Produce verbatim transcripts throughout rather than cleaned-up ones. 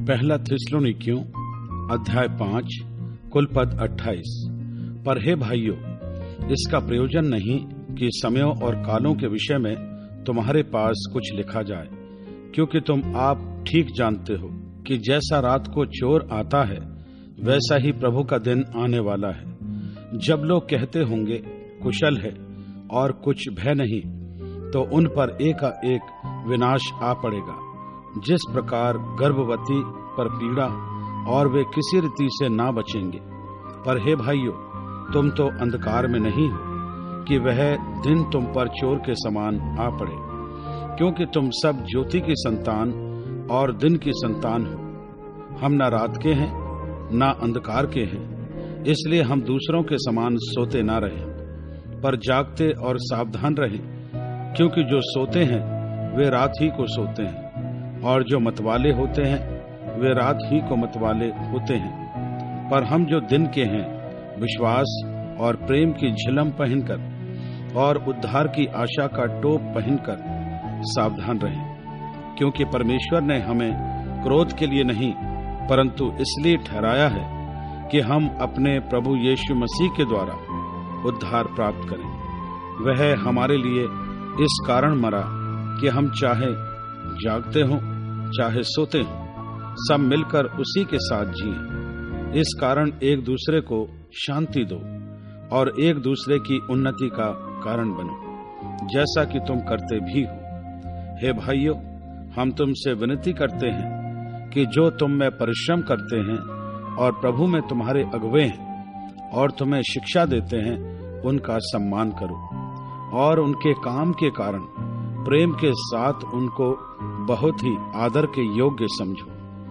पहला थिस्सलुनीकियों अध्याय पांच कुल पद अट्ठाईस। पर हे भाइयों, इसका प्रयोजन नहीं कि समयों और कालों के विषय में तुम्हारे पास कुछ लिखा जाए, क्योंकि तुम आप ठीक जानते हो कि जैसा रात को चोर आता है वैसा ही प्रभु का दिन आने वाला है। जब लोग कहते होंगे कुशल है और कुछ भय नहीं, तो उन पर एकाएक विनाश आ पड़ेगा। जिस प्रकार गर्भवती पर पीड़ा और वे किसी रीति से ना बचेंगे। पर हे भाइयों, तुम तो अंधकार में नहीं हो कि वह दिन तुम पर चोर के समान आ पड़े, क्योंकि तुम सब ज्योति की संतान और दिन की संतान हो। हम ना रात के हैं ना अंधकार के हैं, इसलिए हम दूसरों के समान सोते ना रहें, पर जागते और सावधान रहें। क्योंकि जो सोते हैं वे रात ही को सोते हैं, और जो मतवाले होते हैं वे रात ही को मतवाले होते हैं। पर हम जो दिन के हैं विश्वास और प्रेम की झिलम पहनकर और उद्धार की आशा का टोप पहनकर सावधान रहें। क्योंकि परमेश्वर ने हमें क्रोध के लिए नहीं परंतु इसलिए ठहराया है कि हम अपने प्रभु यीशु मसीह के द्वारा उद्धार प्राप्त करें। वह हमारे लिए इस कारण मरा कि हम चाहे जागते हों चाहे सोते हों, सब मिलकर उसी के साथ जिएं। इस कारण एक दूसरे को शांति दो और एक दूसरे की उन्नति का कारण बनो, जैसा कि तुम करते भी हो। हे भाइयों, हम तुमसे विनती करते हैं कि जो तुम में परिश्रम करते हैं और प्रभु में तुम्हारे अगुवे हैं और तुम्हें शिक्षा देते हैं, उनका सम्मान करो और उनके काम के कारण प्रेम के साथ उनको बहुत ही आदर के योग्य समझो।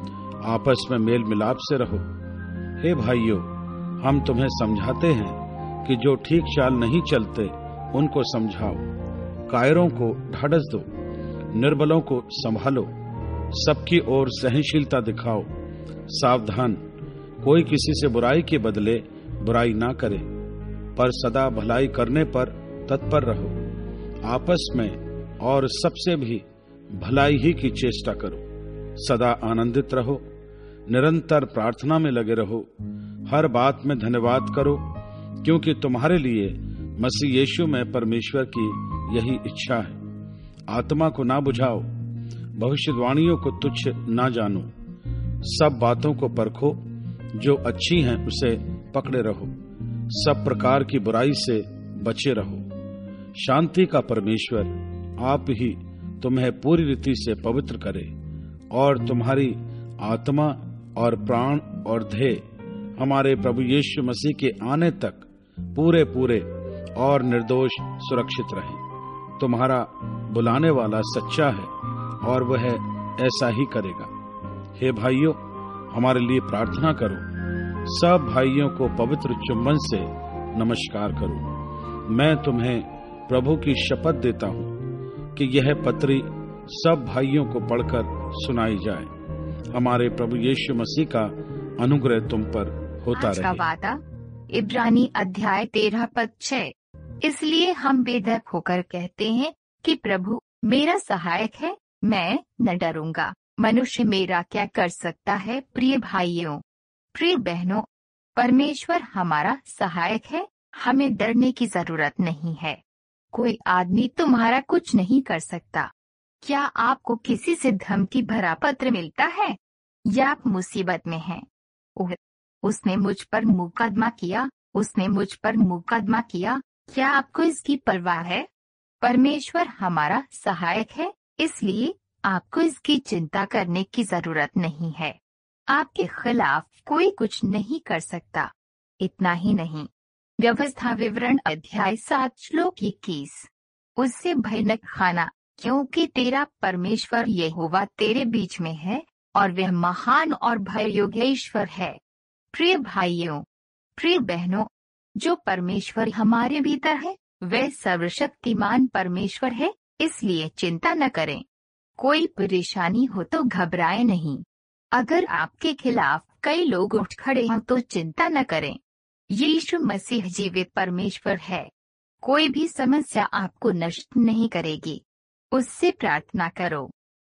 आपस में मेल मिलाप से रहो। हे भाइयों, हम तुम्हें समझाते हैं कि जो ठीक चाल नहीं चलते उनको समझाओ। कायरों को ढाढ़स दो, निर्बलों को संभालो, सबकी ओर सहनशीलता दिखाओ। सावधान, कोई किसी से बुराई के बदले बुराई ना करे, पर सदा भलाई करने पर तत्पर रहो। आपस में और सबसे भी भलाई ही की चेष्टा करो। सदा आनंदित रहो, निरंतर प्रार्थना में लगे रहो, हर बात में धन्यवाद करो, क्योंकि तुम्हारे लिए मसीह यीशु में परमेश्वर की यही इच्छा है। आत्मा को ना बुझाओ, भविष्यवाणियों को तुच्छ ना जानो, सब बातों को परखो, जो अच्छी हैं उसे पकड़े रहो, सब प्रकार की बुराई से बचे रहो। शांति का परमेश्वर आप ही तुम्हें पूरी रीति से पवित्र करे और तुम्हारी आत्मा और प्राण और ध्येय हमारे प्रभु यीशु मसीह के आने तक पूरे पूरे और निर्दोष सुरक्षित रहे। तुम्हारा बुलाने वाला सच्चा है और वह ऐसा ही करेगा। हे भाइयों, हमारे लिए प्रार्थना करो। सब भाइयों को पवित्र चुंबन से नमस्कार करो। मैं तुम्हें प्रभु की शपथ देता हूँ कि यह पत्री सब भाइयों को पढ़कर सुनाई जाए। हमारे प्रभु यीशु मसीह का अनुग्रह तुम पर होता आज रहे। का वादा इब्रानी अध्याय तेरह पद छह। इसलिए हम बेधक होकर कहते हैं कि प्रभु मेरा सहायक है, मैं न डरूंगा। मनुष्य मेरा क्या कर सकता है? प्रिय भाइयों, प्रिय बहनों, परमेश्वर हमारा सहायक है, हमें डरने की जरूरत नहीं है। कोई आदमी तुम्हारा कुछ नहीं कर सकता। क्या आपको किसी से धमकी भरा पत्र मिलता है या आप मुसीबत में हैं? ओह, उसने मुझ पर मुकदमा किया, उसने मुझ पर मुकदमा किया। क्या आपको इसकी परवाह है? परमेश्वर हमारा सहायक है, इसलिए आपको इसकी चिंता करने की जरूरत नहीं है। आपके खिलाफ कोई कुछ नहीं कर सकता। इतना ही नहीं, व्यवस्था विवरण अध्याय सात श्लोक इक्कीस। उससे भय न खाना, क्योंकि तेरा परमेश्वर यहोवा तेरे बीच में है और वह महान और भय योग्य ईश्वर है। प्रिय भाइयों, प्रिय बहनों, जो परमेश्वर हमारे भीतर है वह सर्वशक्तिमान परमेश्वर है, इसलिए चिंता न करें। कोई परेशानी हो तो घबराए नहीं। अगर आपके खिलाफ कई लोग उठ खड़े हों तो चिंता न करें। यीशु मसीह जीवित परमेश्वर है। कोई भी समस्या आपको नष्ट नहीं करेगी। उससे प्रार्थना करो,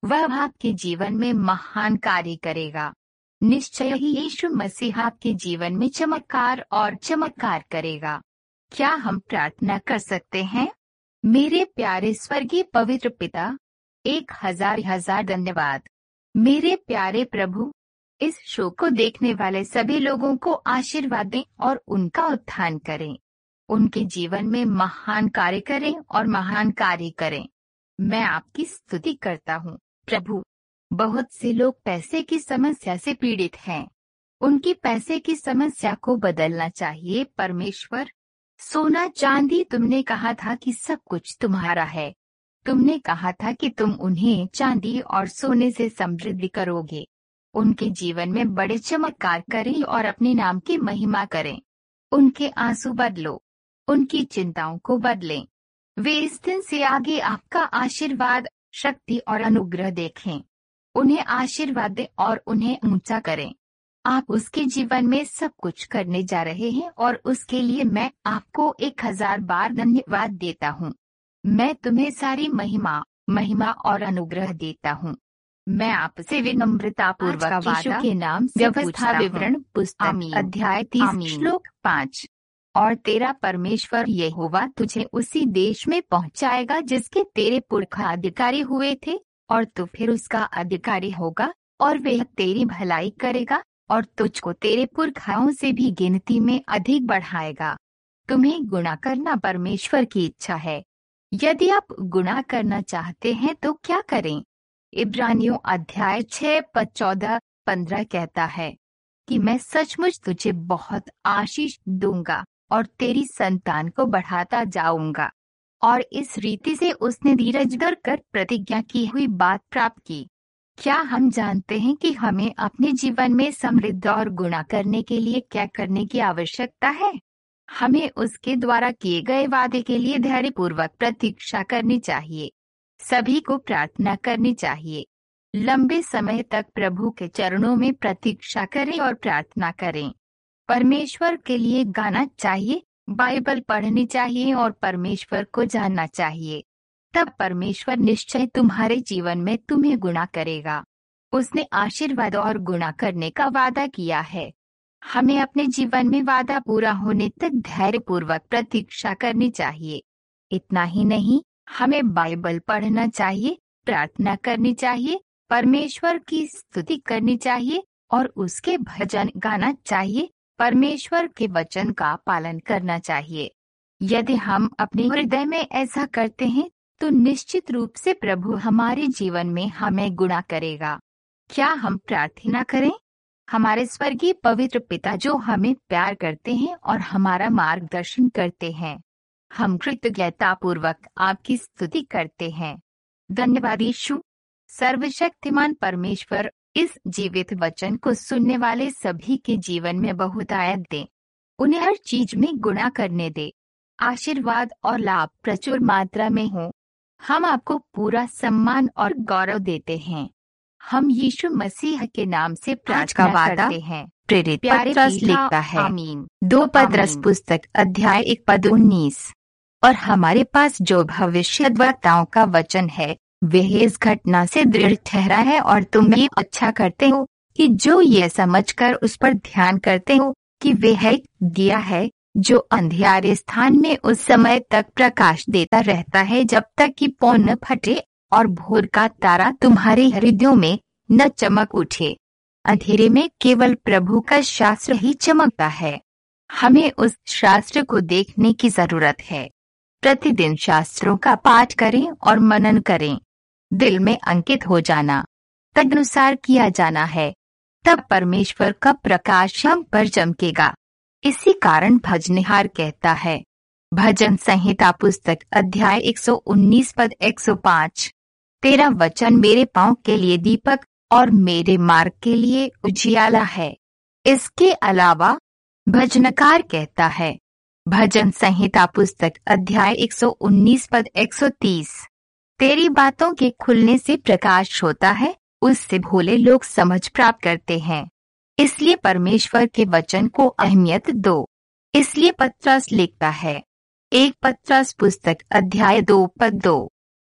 वह आपके जीवन में महान कार्य करेगा। निश्चय ही यीशु मसीह आपके जीवन में चमत्कार और चमत्कार करेगा। क्या हम प्रार्थना कर सकते हैं? मेरे प्यारे स्वर्गीय पवित्र पिता, एक हजार हजार धन्यवाद। मेरे प्यारे प्रभु, इस शो को देखने वाले सभी लोगों को आशीर्वाद दें और उनका उत्थान करें। उनके जीवन में महान कार्य करें और महान कार्य करें। मैं आपकी स्तुति करता हूँ प्रभु। बहुत से लोग पैसे की समस्या से पीड़ित हैं। उनकी पैसे की समस्या को बदलना चाहिए परमेश्वर। सोना चांदी तुमने कहा था कि सब कुछ तुम्हारा है। तुमने कहा था कि तुम उन्हें चांदी और सोने से समृद्धि करोगे। उनके जीवन में बड़े चमत्कार करें और अपने नाम की महिमा करें। उनके आंसू बदलो, उनकी चिंताओं को बदलें। वे इस दिन से आगे आपका आशीर्वाद, शक्ति और अनुग्रह देखें। उन्हें आशीर्वाद दें और उन्हें ऊंचा करें। आप उसके जीवन में सब कुछ करने जा रहे हैं और उसके लिए मैं आपको एक हजार बार धन्यवाद देता हूँ। मैं तुम्हें सारी महिमा, महिमा और अनुग्रह देता हूँ। मैं आपसे विनम्रता पूर्वक यीशु के नाम से व्यवस्था विवरण पुस्तक अध्याय तीस श्लोक पाँच और तेरा परमेश्वर यहोवा तुझे उसी देश में पहुंचाएगा जिसके तेरे पुरखा अधिकारी हुए थे, और तू फिर उसका अधिकारी होगा, और वह तेरी भलाई करेगा और तुझको तेरे पुरखाओं से भी गिनती में अधिक बढ़ाएगा। तुम्हें गुणा करना परमेश्वर की इच्छा है। यदि आप गुणा करना चाहते हैं तो क्या करें? इब्रानियों अध्याय छह पद चौदह पंद्रह कहता है कि मैं सचमुच तुझे बहुत आशीष दूंगा और तेरी संतान को बढ़ाता जाऊंगा। और इस रीति से उसने धीरज धर कर प्रतिज्ञा की हुई बात प्राप्त की। क्या हम जानते हैं कि हमें अपने जीवन में समृद्ध और गुणा करने के लिए क्या करने की आवश्यकता है? हमें उसके द्वारा किए गए वादे के लिए धैर्यपूर्वक प्रतीक्षा करनी चाहिए। सभी को प्रार्थना करनी चाहिए। लंबे समय तक प्रभु के चरणों में प्रतीक्षा करें और प्रार्थना करें। परमेश्वर के लिए गाना चाहिए, बाइबल पढ़नी चाहिए और परमेश्वर को जानना चाहिए। तब परमेश्वर निश्चय तुम्हारे जीवन में तुम्हें गुणा करेगा। उसने आशीर्वाद और गुणा करने का वादा किया है। हमें अपने जीवन में वादा पूरा होने तक धैर्यपूर्वक प्रतीक्षा करनी चाहिए। इतना ही नहीं, हमें बाइबल पढ़ना चाहिए, प्रार्थना करनी चाहिए, परमेश्वर की स्तुति करनी चाहिए और उसके भजन गाना चाहिए। परमेश्वर के वचन का पालन करना चाहिए। यदि हम अपने हृदय में ऐसा करते हैं तो निश्चित रूप से प्रभु हमारे जीवन में हमें गुणा करेगा। क्या हम प्रार्थना करें? हमारे स्वर्गीय पवित्र पिता जो हमें प्यार करते हैं और हमारा मार्गदर्शन करते हैं, हम कृतज्ञता पूर्वक आपकी स्तुति करते हैं। धन्यवाद यीशु। सर्वशक्तिमान परमेश्वर, इस जीवित वचन को सुनने वाले सभी के जीवन में बहुतायत दे। उन्हें हर चीज में गुणा करने दे। आशीर्वाद और लाभ प्रचुर मात्रा में हो। हम आपको पूरा सम्मान और गौरव देते हैं। हम यीशु मसीह के नाम से प्रार्थना करते हैं। प्रेरित पत्रस लिखता है, आमीन। दो पत्रस पुस्तक अध्याय एक पद उन्नीस। और हमारे पास जो भविष्यद्वक्ताओं का वचन है वह इस घटना से दृढ़ ठहरा है, और तुम ये अच्छा करते हो कि जो ये समझकर उस पर ध्यान करते हो कि वह एक दिया है जो अंधियारे स्थान में उस समय तक प्रकाश देता रहता है जब तक कि पौ न फटे और भोर का तारा तुम्हारे हृदयों में न चमक उठे। अंधेरे में केवल प्रभु का शास्त्र ही चमकता है। हमें उस शास्त्र को देखने की जरूरत है। प्रतिदिन शास्त्रों का पाठ करें और मनन करें। दिल में अंकित हो जाना, तदनुसार किया जाना है। तब परमेश्वर का प्रकाश हम पर चमकेगा। इसी कारण भजनिहार कहता है, भजन संहिता पुस्तक अध्याय एक सौ उन्नीस पद एक सौ पाँच, तेरा वचन मेरे पांव के लिए दीपक और मेरे मार्ग के लिए उजियाला है। इसके अलावा भजनकार कहता है, भजन संहिता पुस्तक अध्याय एक सौ उन्नीस पद एक सौ तीस, तेरी बातों के खुलने से प्रकाश होता है, उससे भोले लोग समझ प्राप्त करते हैं। इसलिए परमेश्वर के वचन को अहमियत दो। इसलिए पत्रस लिखता है, एक पत्रस पुस्तक अध्याय दो पद दो,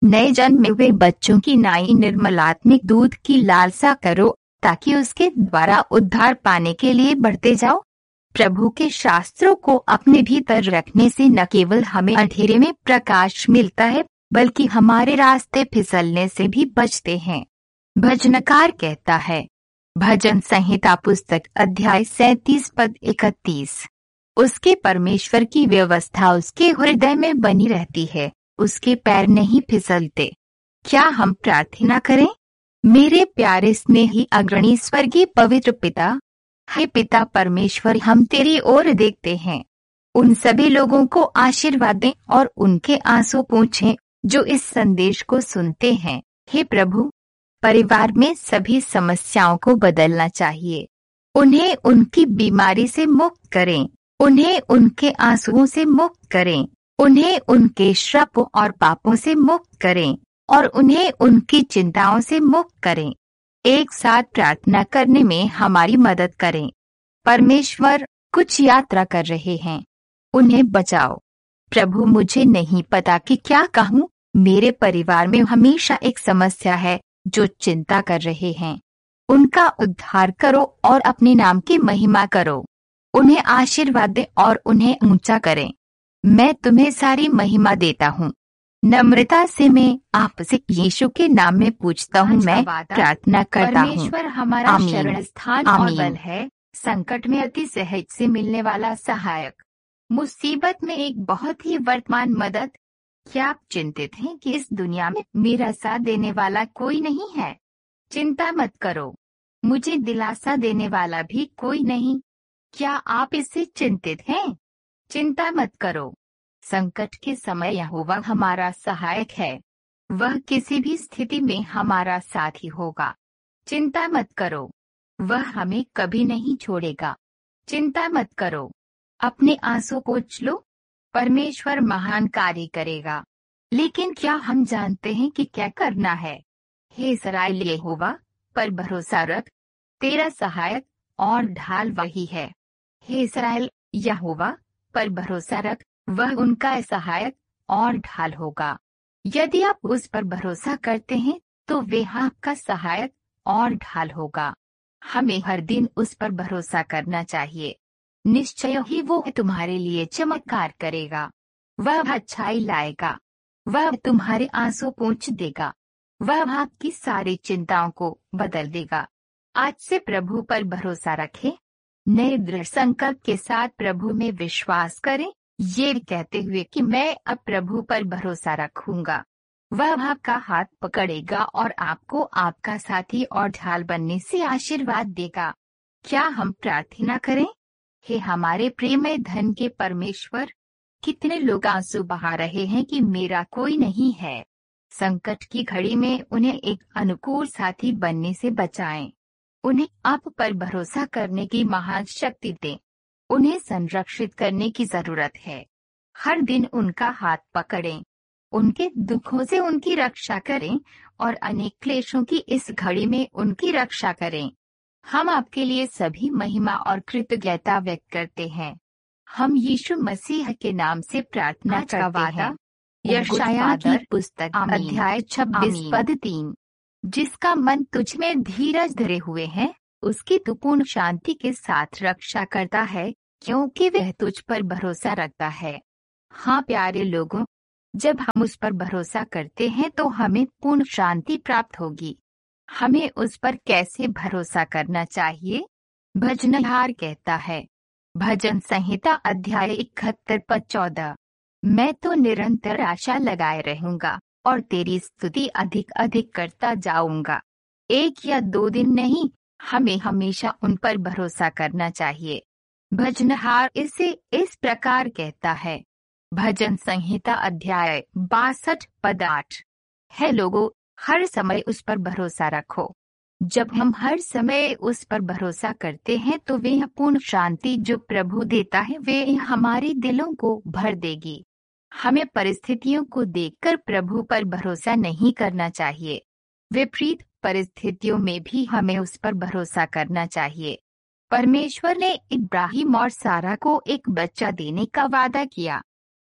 नए जन्मे हुए बच्चों की नाई निर्मलात्मिक दूध की लालसा करो, ताकि उसके द्वारा उद्धार पाने के लिए बढ़ते जाओ। प्रभु के शास्त्रों को अपने भीतर रखने से न केवल हमें अंधेरे में प्रकाश मिलता है, बल्कि हमारे रास्ते फिसलने से भी बचते हैं। भजनकार कहता है, भजन संहिता पुस्तक अध्याय सैंतीस पद इकतीस, उसके परमेश्वर की व्यवस्था उसके हृदय में बनी रहती है, उसके पैर नहीं फिसलते। क्या हम प्रार्थना करें? मेरे प्यारे स्नेही अग्रणी स्वर्गीय पवित्र पिता, हे पिता परमेश्वर, हम तेरी ओर देखते हैं। उन सभी लोगों को आशीर्वाद दें और उनके आंसू पोंछें जो इस संदेश को सुनते हैं। हे प्रभु, परिवार में सभी समस्याओं को बदलना चाहिए। उन्हें उनकी बीमारी से मुक्त करें, उन्हें उनके आंसुओं से मुक्त करें, उन्हें उनके श्राप और पापों से मुक्त करें और उन्हें उनकी चिंताओं से मुक्त करें। एक साथ प्रार्थना करने में हमारी मदद करें। परमेश्वर, कुछ यात्रा कर रहे हैं, उन्हें बचाओ। प्रभु, मुझे नहीं पता कि क्या कहूँ। मेरे परिवार में हमेशा एक समस्या है जो चिंता कर रहे हैं। उनका उद्धार करो और अपने नाम की महिमा करो। उन्हें आशीर्वाद दें और उन्हें ऊंचा करें। मैं तुम्हें सारी महिमा देता हूँ। नम्रता से मैं आपसे यीशु के नाम में पूछता हूँ, मैं प्रार्थना करता हूँ। परमेश्वर हमारा शरण स्थान और आमीन। बल है, संकट में अति सहज से मिलने वाला सहायक, मुसीबत में एक बहुत ही वर्तमान मदद। क्या आप चिंतित हैं कि इस दुनिया में मेरा साथ देने वाला कोई नहीं है? चिंता मत करो, मुझे दिलासा देने वाला भी कोई नहीं। क्या आप इससे चिंतित हैं? चिंता मत करो, संकट के समय यहोवा हमारा सहायक है। वह किसी भी स्थिति में हमारा साथी होगा। चिंता मत करो, वह हमें कभी नहीं छोड़ेगा। चिंता मत करो, अपने आंसू पोंछ लो, परमेश्वर महान कार्य करेगा। लेकिन क्या हम जानते हैं कि क्या करना है? हे इस्राएल, यहोवा पर भरोसा रख, तेरा सहायक और ढाल वही है। हे इस्राएल, यहोवा पर भरोसा रख, वह उनका सहायक और ढाल होगा। यदि आप उस पर भरोसा करते हैं तो वह आपका सहायक और ढाल होगा। हमें हर दिन उस पर भरोसा करना चाहिए। निश्चय ही वो तुम्हारे लिए चमत्कार करेगा। वह अच्छाई लाएगा, वह तुम्हारे आंसू पोंछ देगा, वह आपकी सारी चिंताओं को बदल देगा। आज से प्रभु पर भरोसा रखें। नए दृढ़ संकल्प के साथ प्रभु में विश्वास करें, ये कहते हुए कि मैं अब प्रभु पर भरोसा रखूंगा। वह आपका हाथ पकड़ेगा और आपको आपका साथी और ढाल बनने से आशीर्वाद देगा। क्या हम प्रार्थना करें? हे हमारे प्रेमय धन के परमेश्वर, कितने लोग आंसू बहा रहे हैं कि मेरा कोई नहीं है। संकट की घड़ी में उन्हें एक अनुकूल साथी बनने से बचाएं। उन्हें आप पर भरोसा करने की महान शक्ति दें। उन्हें संरक्षित करने की जरूरत है। हर दिन उनका हाथ पकड़ें, उनके दुखों से उनकी रक्षा करें और अनेक क्लेशों की इस घड़ी में उनकी रक्षा करें। हम आपके लिए सभी महिमा और कृतज्ञता व्यक्त करते हैं। हम यीशु मसीह के नाम से प्रार्थना करते हैं। यशायाह की पुस्तक अध्याय छब्बीस पद तीन, जिसका मन तुझ में धीरज धरे हुए है, उसकी तू पूर्ण शांति के साथ रक्षा करता है, क्योंकि वह तुझ पर भरोसा रखता है। हाँ प्यारे लोगों, जब हम उस पर भरोसा करते हैं तो हमें पूर्ण शांति प्राप्त होगी। हमें उस पर कैसे भरोसा करना चाहिए? भजनहार कहता है, भजन संहिता अध्याय इकहत्तर पद चौदह, मैं तो निरंतर आशा लगाए रहूंगा और तेरी स्तुति अधिक अधिक करता जाऊंगा। एक या दो दिन नहीं, हमें हमेशा उन पर भरोसा करना चाहिए। भजनहार इसे इस प्रकार कहता है, भजन संहिता अध्याय बासठ पद आठ, है लोगों, हर समय उस पर भरोसा रखो। जब हम हर समय उस पर भरोसा करते हैं तो वह पूर्ण शांति जो प्रभु देता है वे हमारे दिलों को भर देगी। हमें परिस्थितियों को देखकर प्रभु पर भरोसा नहीं करना चाहिए। विपरीत परिस्थितियों में भी हमें उस पर भरोसा करना चाहिए। परमेश्वर ने इब्राहिम और सारा को एक बच्चा देने का वादा किया।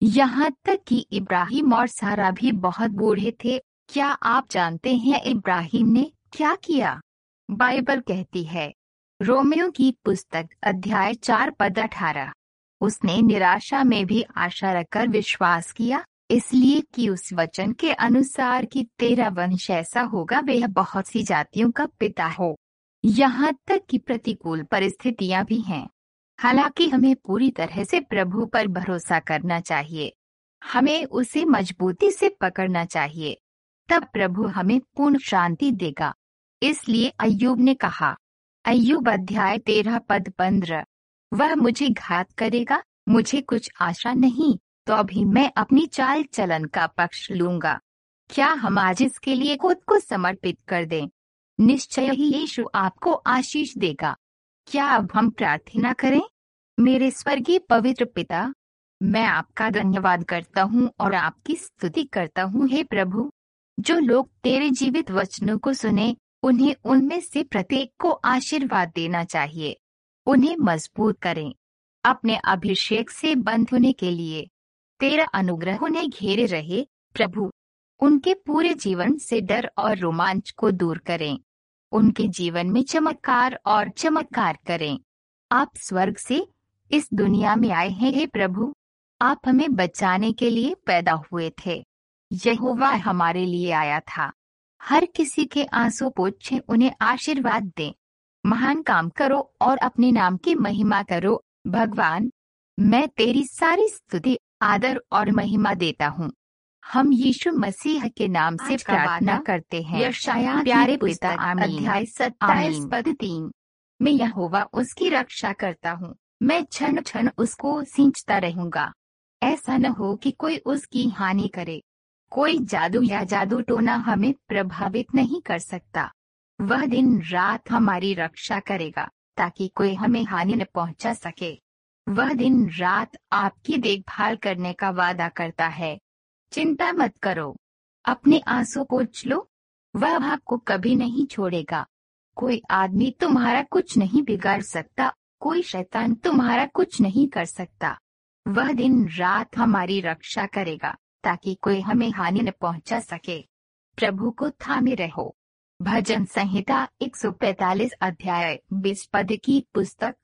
यहाँ तक कि इब्राहिम और सारा भी बहुत बूढ़े थे। क्या आप जानते हैं इब्राहिम ने क्या किया? बाइबल कहती है, रोमियो की पुस्तक अध्याय चार पद अठारह, उसने निराशा में भी आशा रखकर विश्वास किया, इसलिए कि उस वचन के अनुसार कि तेरा वंश ऐसा होगा वह बहुत सी जातियों का पिता हो। यहाँ तक कि प्रतिकूल परिस्थितियां भी हैं, हालांकि हमें पूरी तरह से प्रभु पर भरोसा करना चाहिए। हमें उसे मजबूती से पकड़ना चाहिए, तब प्रभु हमें पूर्ण शांति देगा। इसलिए अय्यूब ने कहा, अय्यूब अध्याय तेरह पद पंद्रह, वह मुझे घात करेगा, मुझे कुछ आशा नहीं, तो अभी मैं अपनी चाल चलन का पक्ष लूंगा। क्या हम आज इसके लिए खुद को समर्पित कर दें? निश्चय ही यीशु आपको आशीष देगा। क्या अब हम प्रार्थना करें? मेरे स्वर्गीय पवित्र पिता, मैं आपका धन्यवाद करता हूँ और आपकी स्तुति करता हूँ। हे प्रभु, जो लोग तेरे जीवित वचनों को सुने, उन्हें उनमें से प्रत्येक को आशीर्वाद देना चाहिए। उन्हें मजबूत करें अपने अभिषेक से बंध होने के लिए। तेरा अनुग्रह उन्हें घेरे रहे प्रभु। उनके पूरे जीवन से डर और रोमांच को दूर करें। उनके जीवन में चमत्कार और चमत्कार करें। आप स्वर्ग से इस दुनिया में आए हैं हे प्रभु। आप हमें बचाने के लिए पैदा हुए थे। यहोवा हमारे लिए आया था। हर किसी के आंसू पोंछें, उन्हें आशीर्वाद दें। महान काम करो और अपने नाम की महिमा करो। भगवान, मैं तेरी सारी स्तुति, आदर और महिमा देता हूँ। हम यीशु मसीह के नाम से प्रार्थना करते हैं। यशायाह प्यारे पिता, अध्याय सत्ताईस पद तीन, मैं यहोवा उसकी रक्षा करता हूँ, मैं क्षण क्षण उसको सींचता रहूंगा। ऐसा न हो कि कोई उसकी हानि करे। कोई जादू या जादू टोना हमें प्रभावित नहीं कर सकता। वह दिन रात हमारी रक्षा करेगा ताकि कोई हमें हानि न पहुंचा सके। वह दिन रात आपकी देखभाल करने का वादा करता है। चिंता मत करो, अपने आंसू पोंछ लो, वह आपको कभी नहीं छोड़ेगा। कोई आदमी तुम्हारा कुछ नहीं बिगाड़ सकता, कोई शैतान तुम्हारा कुछ नहीं कर सकता। वह दिन रात हमारी रक्षा करेगा ताकि कोई हमें हानि न पहुंचा सके। प्रभु को थामे रहो। भजन संहिता एक सौ पैंतालीस अध्याय बीस पद की पुस्तक।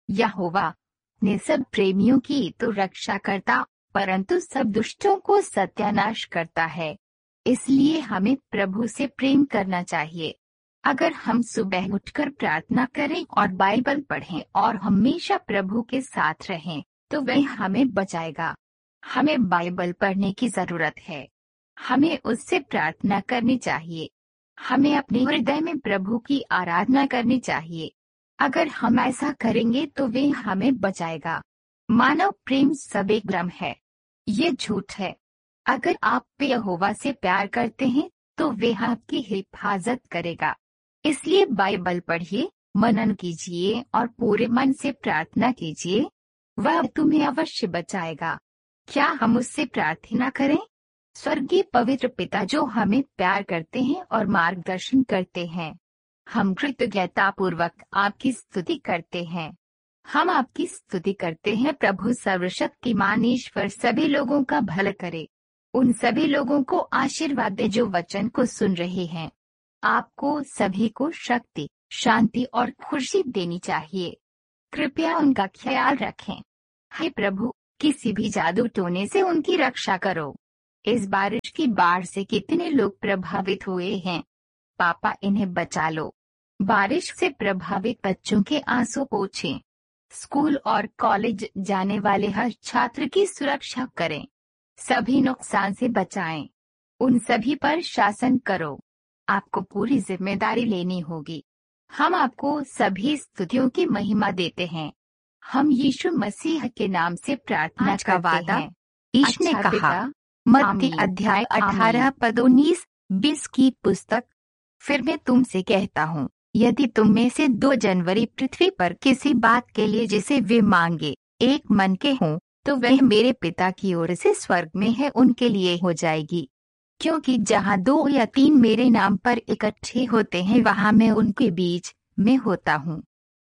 यहोवा ने सब प्रेमियों की तो रक्षा करता, परंतु सब दुष्टों को सत्यानाश करता है। इसलिए हमें प्रभु से प्रेम करना चाहिए। अगर हम सुबह उठकर प्रार्थना करें और बाइबल पढ़ें और हमेशा प्रभु के साथ रहें, तो वह हमें बचाएगा। हमें बाइबल पढ़ने की जरूरत है। हमें उससे प्रार्थना करनी चाहिए। हमें अपने हृदय में प्रभु की आराधना करनी चाहिए। अगर हम ऐसा करेंगे तो वह हमें बचाएगा। मानव प्रेम सब एक भ्रम है, ये झूठ है। अगर आप यहोवा से प्यार करते हैं तो वह आपकी हिफाजत करेगा। इसलिए बाइबल पढ़िए, मनन कीजिए और पूरे मन से प्रार्थना कीजिए। वह तुम्हें अवश्य बचाएगा। क्या हम उससे प्रार्थना करें? स्वर्गीय पवित्र पिता जो हमें प्यार करते हैं और मार्गदर्शन करते हैं, हम कृतज्ञता पूर्वक आपकी स्तुति करते हैं। हम आपकी स्तुति करते हैं। प्रभु सर्वशक्तिमान ईश्वर सभी लोगों का भला करे। उन सभी लोगों को आशीर्वाद दे जो वचन को सुन रहे हैं। आपको सभी को शक्ति, शांति और खुशी देनी चाहिए। कृपया उनका ख्याल रखें। हे प्रभु, किसी भी जादू टोने से उनकी रक्षा करो। इस बारिश की बाढ़ से कितने लोग प्रभावित हुए हैं। पापा, इन्हें बचा लो। बारिश से प्रभावित बच्चों के आंसू पोंछें। स्कूल और कॉलेज जाने वाले हर छात्र की सुरक्षा करें। सभी नुकसान से बचाएं। उन सभी पर शासन करो। आपको पूरी जिम्मेदारी लेनी होगी। हम आपको सभी स्तुतियों की महिमा देते हैं। हम यीशु मसीह के नाम से प्रार्थना आज का करते वादा हैं। ईश ने अच्छा कहा। पिता, मत्ती आमीन। अध्याय आमीन। अठारह पद उन्नीस बीस की पुस्तक। फिर मैं तुमसे कहता हूँ, यदि तुम में से दो जनवरी पृथ्वी पर किसी बात के लिए जिसे वे मांगे एक मन के हों, तो वह मेरे पिता की ओर से स्वर्ग में है उनके लिए हो जाएगी। क्योंकि जहाँ दो या तीन मेरे नाम पर इकट्ठे होते हैं, वहाँ मैं उनके बीच में होता हूँ।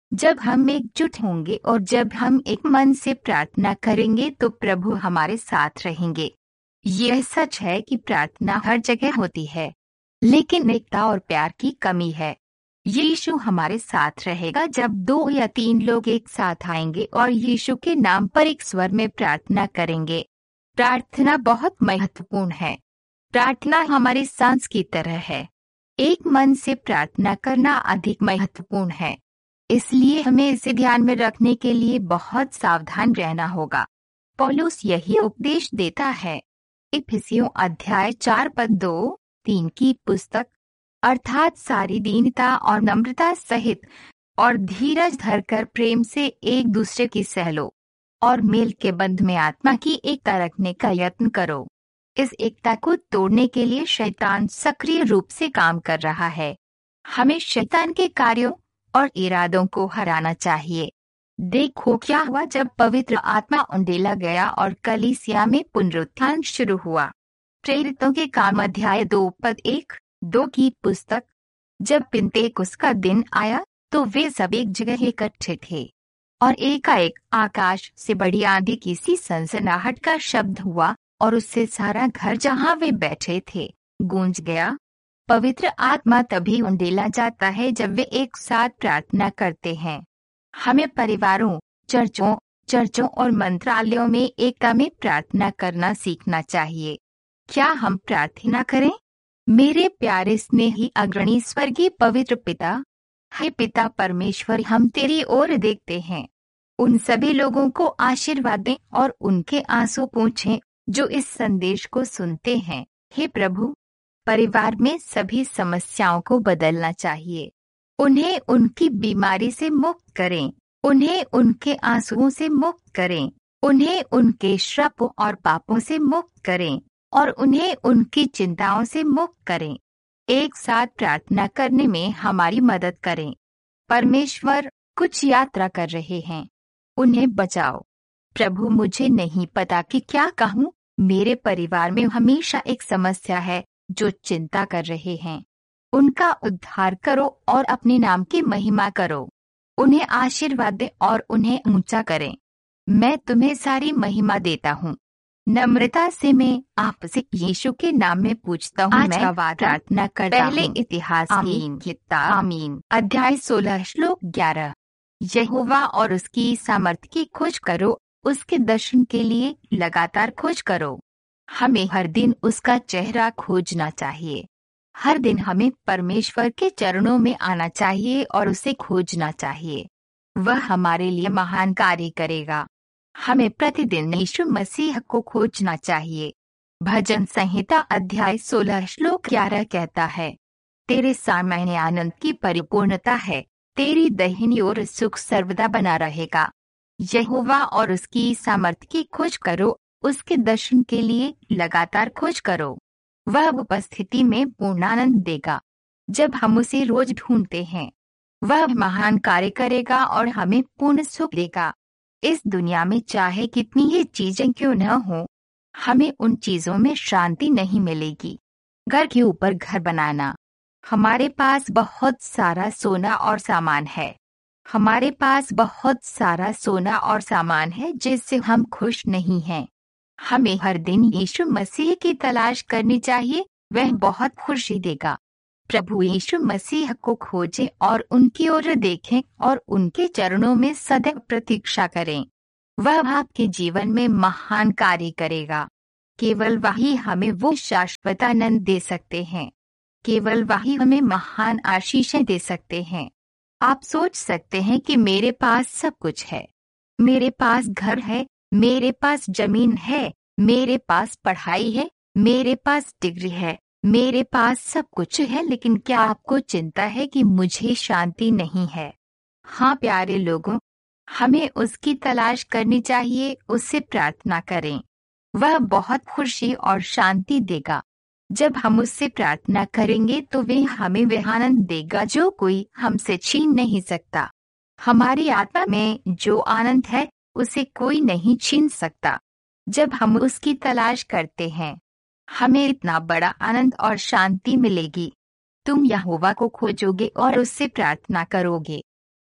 जब हम एकजुट होंगे और जब हम एक मन से प्रार्थना करेंगे तो प्रभु हमारे साथ रहेंगे। यह सच है कि प्रार्थना हर जगह होती है, लेकिन एकता और प्यार की कमी है। यीशु हमारे साथ रहेगा जब दो या तीन लोग एक साथ आएंगे और यीशु के नाम पर एक स्वर में प्रार्थना करेंगे। प्रार्थना बहुत महत्वपूर्ण है। प्रार्थना हमारे सांस की तरह है। एक मन से प्रार्थना करना अधिक महत्वपूर्ण है, इसलिए हमें इसे ध्यान में रखने के लिए बहुत सावधान रहना होगा। पौलुस यही उपदेश देता है। इफिसियों अध्याय चार पद दो तीन की पुस्तक, अर्थात सारी दीनता और नम्रता सहित और धीरज धरकर प्रेम से एक दूसरे की सह लो और मेल के बंध में आत्मा की एकता रखने का यत्न करो। इस एकता को तोड़ने के लिए शैतान सक्रिय रूप से काम कर रहा है। हमें शैतान के कार्यों और इरादों को हराना चाहिए। देखो क्या हुआ जब पवित्र आत्मा उंडेला गया और कलीसिया में पुनरुत्थान शुरू हुआ। प्रेरितों के काम अध्याय दो पद एक दो की पुस्तक, जब पिन्तेकुस्त का दिन आया तो वे सब एक जगह इकट्ठे थे और एकाएक आकाश से बड़ी आंधी की सी सनसनाहट का शब्द हुआ और उससे सारा घर जहां वे बैठे थे गूंज गया। पवित्र आत्मा तभी उंडेला जाता है जब वे एक साथ प्रार्थना करते हैं। हमें परिवारों, चर्चों, चर्चों और मंत्रालयों में एकता में प्रार्थना करना सीखना चाहिए। क्या हम प्रार्थना करें? मेरे प्यारे स्नेही अग्रणी स्वर्गीय पवित्र पिता, हे पिता परमेश्वर, हम तेरी ओर देखते हैं। उन सभी लोगों को आशीर्वाद दें और उनके आंसू पोंछें जो इस संदेश को सुनते हैं। हे प्रभु, परिवार में सभी समस्याओं को बदलना चाहिए। उन्हें उनकी बीमारी से मुक्त करें, उन्हें उनके आंसुओं से मुक्त करें, उन्हें उनके श्रापों और पापों से मुक्त करें और उन्हें उनकी चिंताओं से मुक्त करें। एक साथ प्रार्थना करने में हमारी मदद करें। परमेश्वर, कुछ यात्रा कर रहे हैं, उन्हें बचाओ। प्रभु, मुझे नहीं पता कि क्या कहूँ। मेरे परिवार में हमेशा एक समस्या है जो चिंता कर रहे हैं। उनका उद्धार करो और अपने नाम की महिमा करो। उन्हें आशीर्वाद दें और उन्हें ऊंचा करें। मैं तुम्हें सारी महिमा देता हूँ। नम्रता से मैं आपसे यीशु के नाम में पूछता हूँ। आज मैं का वादा प्रार्थना करता पहले हूँ। इतिहास आमीन। की किताब आमीन। अध्याय सोलह श्लोक ग्यारह। यहोवा और उसकी सामर्थ्य की खोज करो, उसके दर्शन के लिए लगातार खोज करो। हमें हर दिन उसका चेहरा खोजना चाहिए। हर दिन हमें परमेश्वर के चरणों में आना चाहिए और उसे खोजना चाहिए। वह हमारे लिए महान कार्य करेगा। हमें प्रतिदिन यीशु मसीह को खोजना चाहिए। भजन संहिता अध्याय सोलह श्लोक ग्यारह कहता है, तेरे सामने आनंद की परिपूर्णता है, तेरी दाहिनी ओर सुख सर्वदा बना रहेगा। यहोवा और उसकी सामर्थ्य की खोज करो, उसके दर्शन के लिए लगातार खोज करो। वह उपस्थिति में पूर्ण आनंद देगा। जब हम उसे रोज ढूंढते हैं, वह महान कार्य करेगा और हमें पूर्ण सुख देगा। इस दुनिया में चाहे कितनी ही चीजें क्यों न हो, हमें उन चीजों में शांति नहीं मिलेगी। घर के ऊपर घर बनाना। हमारे पास बहुत सारा सोना और सामान है। हमारे पास बहुत सारा सोना और सामान है जिससे हम खुश नहीं हैं। हमें हर दिन यीशु मसीह की तलाश करनी चाहिए। वह बहुत खुशी देगा। प्रभु यीशु मसीह को खोजें और उनकी ओर देखें और उनके चरणों में सदैव प्रतीक्षा करें। वह आपके जीवन में महान कार्य करेगा। केवल वही हमें वो शाश्वत आनंद दे सकते हैं। केवल वही हमें महान आशीषें दे सकते हैं। आप सोच सकते हैं कि मेरे पास सब कुछ है, मेरे पास घर है, मेरे पास जमीन है, मेरे पास पढ़ाई है, मेरे पास डिग्री है, मेरे पास सब कुछ है, लेकिन क्या आपको चिंता है कि मुझे शांति नहीं है? हाँ प्यारे लोगों, हमें उसकी तलाश करनी चाहिए। उससे प्रार्थना करें। वह बहुत खुशी और शांति देगा। जब हम उससे प्रार्थना करेंगे तो वह हमें वह आनंद देगा जो कोई हमसे छीन नहीं सकता। हमारी आत्मा में जो आनंद है उसे कोई नहीं छीन सकता। जब हम उसकी तलाश करते हैं, हमें इतना बड़ा आनंद और शांति मिलेगी। तुम यहोवा को खोजोगे और उससे प्रार्थना करोगे।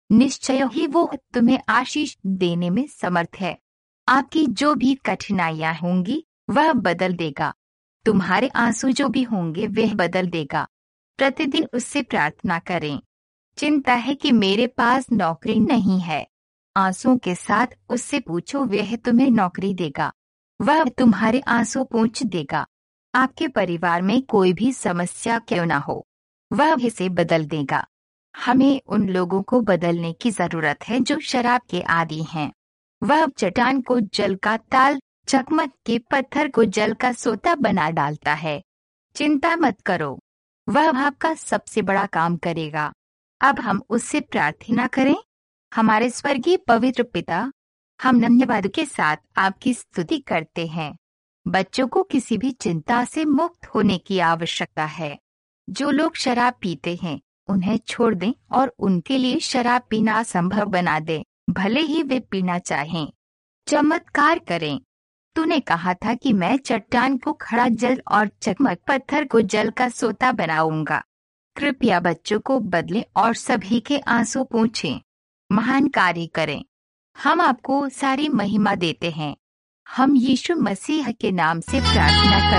निश्चय ही वो तुम्हें आशीष देने में समर्थ है। आपकी जो भी कठिनाइयां होंगी वह बदल देगा। तुम्हारे आंसू जो भी होंगे वह बदल देगा। प्रतिदिन उससे प्रार्थना करें। चिंता है कि मेरे पास नौकरी नहीं है, आंसुओं के साथ उससे पूछो, वह तुम्हें नौकरी देगा। वह तुम्हारे आंसू पोंछ देगा। आपके परिवार में कोई भी समस्या क्यों ना हो, वह इसे बदल देगा। हमें उन लोगों को बदलने की जरूरत है जो शराब के आदी हैं। वह चट्टान को जल का ताल, चकमक के पत्थर को जल का सोता बना डालता है। चिंता मत करो, वह आपका सबसे बड़ा काम करेगा। अब हम उससे प्रार्थना करें। हमारे स्वर्गीय पवित्र पिता, हम धन्यवाद के साथ आपकी स्तुति करते हैं। बच्चों को किसी भी चिंता से मुक्त होने की आवश्यकता है। जो लोग शराब पीते हैं उन्हें छोड़ दें और उनके लिए शराब पीना संभव बना दें, भले ही वे पीना चाहें। चमत्कार करें। तूने कहा था कि मैं चट्टान को खड़ा जल और चकमक पत्थर को जल का सोता बनाऊंगा। कृपया बच्चों को बदलें और सभी के आंसू पोंछें। महान कार्य करें। हम आपको सारी महिमा देते हैं। हम यीशु मसीह के नाम से प्रार्थना करते हैं।